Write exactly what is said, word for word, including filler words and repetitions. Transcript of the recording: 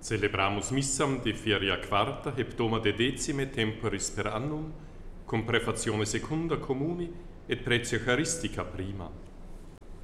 Celebramus missam de feria quarta heptoma de decime temporis per annum, cum prefazione secunda communi et pretio charistica prima.